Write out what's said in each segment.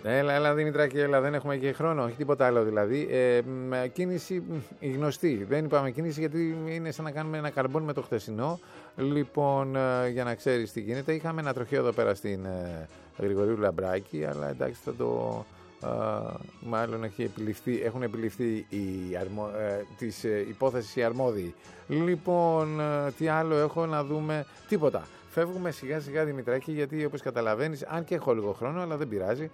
Έλα Δημητράκη, έλα, δεν έχουμε και χρόνο, όχι τίποτα άλλο δηλαδή. Κίνηση η γνωστή. Δεν είπαμε κίνηση γιατί είναι σαν να κάνουμε ένα καρμπόν με το χτεσινό. Λοιπόν, για να ξέρεις τι γίνεται, είχαμε ένα τροχαίο εδώ πέρα στην Γρηγορίου Λαμπράκη, αλλά εντάξει θα το... μάλλον έχουν επιληφθεί της υπόθεσης οι αρμόδιοι. Λοιπόν, τι άλλο έχω να δούμε? Τίποτα. Φεύγουμε σιγά σιγά Δημητράκη, γιατί όπως καταλαβαίνεις, αν και έχω λίγο χρόνο, αλλά δεν πειράζει,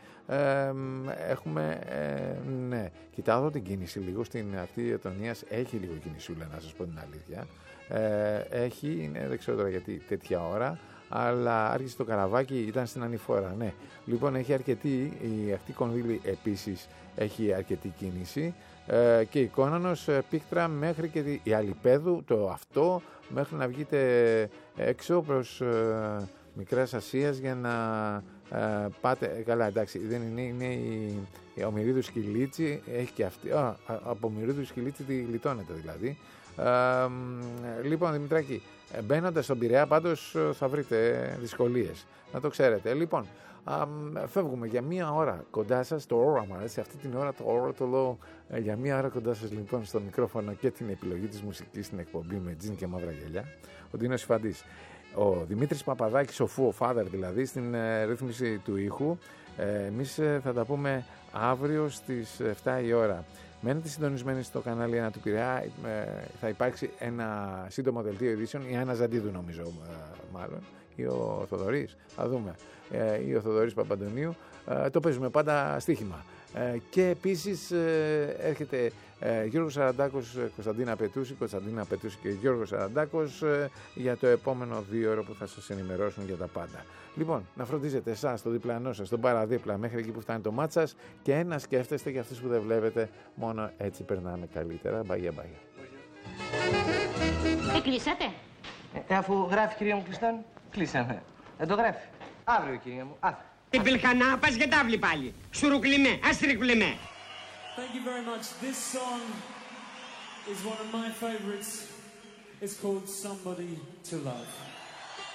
ναι, κοιτάω εδώ την κίνηση λίγο στην ακτή Ιωτωνίας, έχει λίγο κινησούλα να σας πω την αλήθεια, δεν ξέρω τώρα γιατί τέτοια ώρα, αλλά άρχισε το καραβάκι, ήταν στην ανηφόρα, ναι. Λοιπόν, έχει αρκετή, η ακτή Κονδύλη επίσης έχει αρκετή κίνηση, και η Κόνανος Πίκτρα μέχρι και η Αλιπέδου, το αυτό, μέχρι να βγείτε έξω προς Μικράς Ασίας για να πάτε, καλά εντάξει, δεν είναι η Ομηρίδου Σκυλίτσι, έχει και αυτή, από Ομηρίδου Σκυλίτσι τη γλιτώνεται δηλαδή. Λοιπόν Δημητράκη, μπαίνοντας στον Πειραιά πάντως θα βρείτε δυσκολίες, να το ξέρετε. Λοιπόν, φεύγουμε για μία ώρα κοντά σας, το ώρα μου αρέσει αυτή την ώρα, το ώρα το λέω, για μία ώρα κοντά σας λοιπόν στο μικρόφωνο και την επιλογή της μουσικής στην εκπομπή με τζιν και μαύρα γυαλιά, ο Ντίνος Ιφαντής, ο Δημήτρης Παπαδάκης, ο Φου, ο Father δηλαδή, στην ρύθμιση του ήχου. Εμείς θα τα πούμε αύριο στις 7 η ώρα. Μένετε συντονισμένοι στο κανάλι 1 του Πειραιά, θα υπάρξει ένα σύντομο δελτίο ειδήσεων, η Άννα Ζαντίδου νομίζω μάλλον, ή ο Θοδωρής, θα δούμε, ή ο Θοδωρής Παπαντονίου, το παίζουμε πάντα στοίχημα. Και επίσης έρχεται Γιώργος Σαραντάκος, Κωνσταντίνα Πετούση και Γιώργος Σαραντάκος για το επόμενο 2 ώρο που θα σας ενημερώσουν για τα πάντα. Λοιπόν, να φροντίζετε εσάς, το διπλανό σας, τον παραδίπλα μέχρι εκεί που φτάνει το μάτς σας και να σκέφτεστε για αυτούς που δεν βλέπετε, μόνο έτσι περνάμε καλύτερα. Μπαγιά. Κλείσατε? Αφού γράφει κυρία μου κλειστόν, κλείσαμε. Δεν το γράφει. Αύριο κυρία μου, αύριο. Την πελχανά πας για τάβλη πάλι. Σουρουκλιμέ, αστρικλιμέ. Thank you very much. This song is one of my favorites. It's called Somebody to Love.